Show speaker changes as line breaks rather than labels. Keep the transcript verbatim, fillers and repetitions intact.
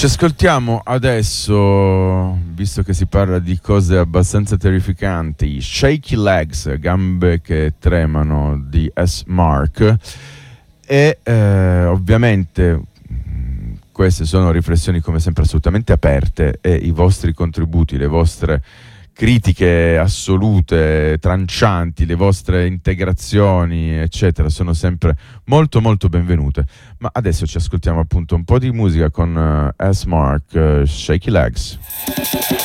Ci ascoltiamo adesso, visto che si parla di cose abbastanza terrificanti, Shaky Legs, gambe che tremano, di S-Mark, e eh, ovviamente queste sono riflessioni come sempre assolutamente aperte, e i vostri contributi, le vostre critiche assolute, trancianti, le vostre integrazioni, eccetera, sono sempre molto molto benvenute. Ma adesso ci ascoltiamo appunto un po' di musica con uh, S-Mark, uh, Shaky Legs.